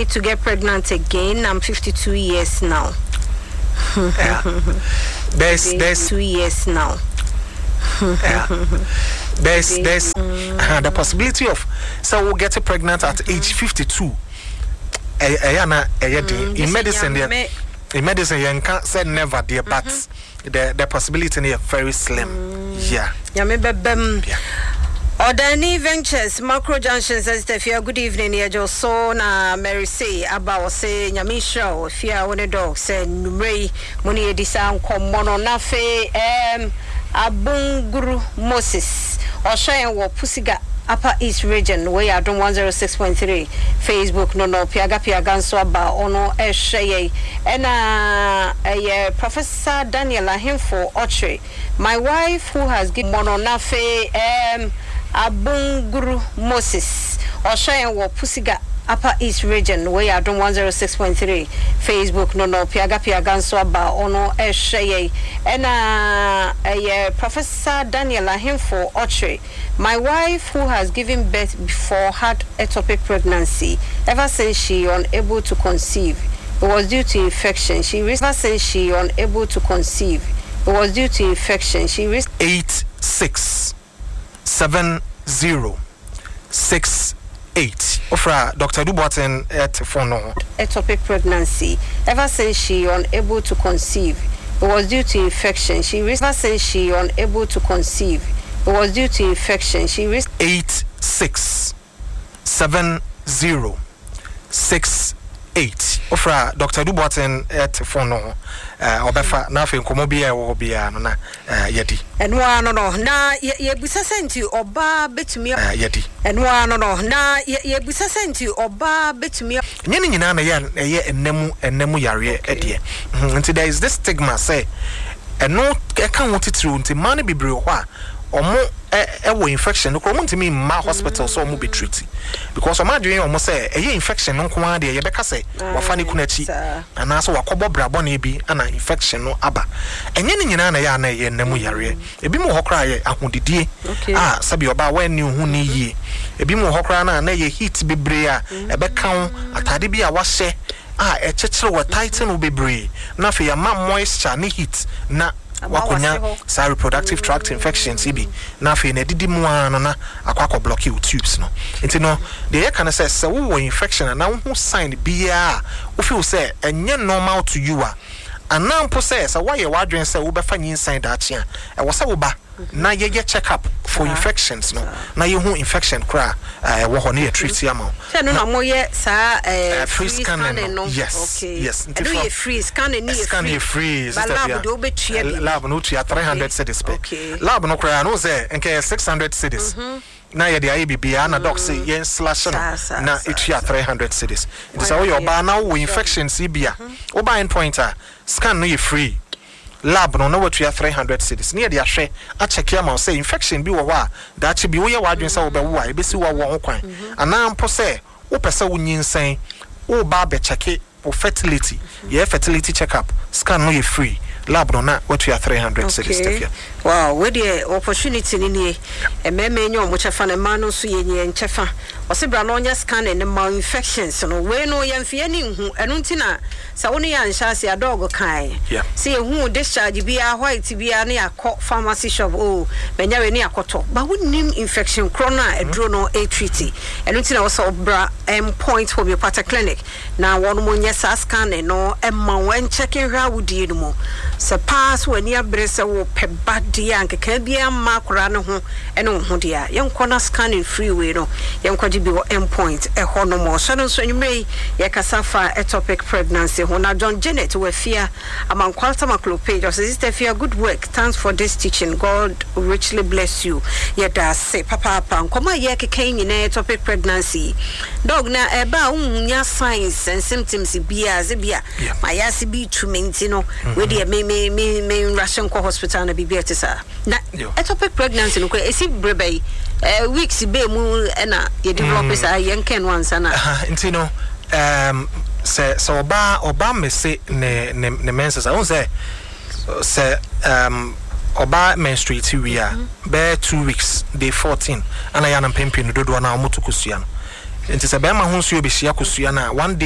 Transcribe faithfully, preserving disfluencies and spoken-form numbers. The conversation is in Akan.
to get pregnant again. I'm fifty-two years now. Yeah. There's there's two years now. Yeah. There's there's uh, the possibility of so we'll get pregnant at age fifty-two. Eh eh na eh in medicine there. In medicine you can't say never there, but the the possibility is very slim. Yeah. Yeah, me bebem. Yeah. Odani Ventures Macro Junction says Tefia, good evening. Yeah, just so na Mary say about say Nyamisha Fia one dog say Numrei Moni Edisan Komono Nafe um Abunguru Moses or Shayan wo Pusiga Upper East Region where I don't one oh six point three Facebook no no Piaga Piaganso ba ono Eshaye and uh a Professor Daniela Himfo Otre, my wife who has given Mono Nafe um Abunguru Moses or Shayan wo Pusiga Upper East Region where I don't one oh six point three Facebook no no Piaga Piaganso ba ono Eshaye and uh a Professor Daniela Himfo Otre, my wife who has given birth before had ectopic pregnancy ever since she unable to conceive. It was due to infection. She ever since she unable to conceive. It was due to infection. She risked eight six seven zero six eight. Ofra Doctor Duboten at phone no. Ectopic pregnancy ever since she unable to conceive. It was due to infection. She risked ever since she unable to conceive. It was due to infection. She risked eight six seven zero six eight. Ofra Doctor Duboten at phone no. Uh, obefa na fe nkomo bia wo bia no na yedi eno ano no na ye busa senti oba betumi yedi eno ano no na ye busa senti oba betumi nye ni nyina na ye ye enemu enemu yare edie nti there is this stigma say eno e kan wotitru nti man bibre ho a omo e wo infection no ko mo ntimi ma hospital so omo be treat because omo adwen omo say e infection no ko ade ye beka say wafa ne kunachi ana so wakobo brabo na ebi ana infection no aba enye ne nyina na ya na ye nemu yare ebi mo hokra ye ahodidie ah sabi oba wa ni hu ni yie ebi mo hokra na na ye heat bebre a e beka ho atade bi a wahye ah e chechire wa tighten wo bebre na fe ya ma moisture ne heat na wakonya sa reproductive tract infections ibi na fe na didi mu ano na akwakọ block you tubes no nti no de ye kan say se wo infection na wo sign bia wo feel say enye normal to you a anampo say say why you wadwen say wo be fa nyin da chia e wo say wo ba na ye ye check up for infections no na ye hu infection kra eh wo ho na ye treat ya ma say no na mo ye sa eh free scanning no yes okay yes nti do ye free scanning ni scan ye free lab do be tua bi lab no tua three hundred cedis pe lab no kra no say nke six hundred cedis na ye de ayi bibia na doc say yen slash no na etua three hundred cedis nti say wo your ba na wo infections ibia wo ba end pointer scan no ye free lab no na watu ya three hundred cedis ne de ahwe a check ya ma say infection bi wo ho a da che bi wo ye wadwen say wo be wo a e be si wo wo ho kwan ana mpo say wo pese wo nyinsen wo ba be check for fertility ye fertility check up scan no ye free lab no na watu ya three hundred cedis tafia wow we the opportunity ni ni e meme nyo mo chefa na ma no so ye nye nchefa o se bra no nya scan ne ma infections no we no ye mfie ni hu enu ntina sa woni ya nhyase adog kan se ye hu discharge bia white bia na yakọ pharmacy shop oh benya we ni yakoto ba wonim infection corona edro no a treaty enu ntina wo so bra em point homeopathic clinic na wonu mo nya sa scan no e ma wen checking hwa wudie no mo se pass wani abrese wo peba dia nkeka bia ma kora ne ho ene ho dia yenkona scanning freeway no yenkwaji bi wo endpoint e ho no mo so no so nyumei ye kasafa ectopic pregnancy ho na John Janet we fear among Qualta Maclopage or sister fear good work thanks for this teaching God richly bless you ye da say papa papa nkoma ye keka nyina ectopic pregnancy dog na e ba unya signs and symptoms bia ze bia ma ya se bi tumenti no we dey me me me Russian hospital na bibia tisa na ectopic pregnancy no ko esi brebe eh weeks be mu na ye develop sa yenken once na nti no um se so oba oba me se ne ne, ne menses I won't say se um oba menstruate we are be two weeks day fourteen ana ya na pempe no dodo na omoto kosua no nti se be ma ho nso obesia kosua na one day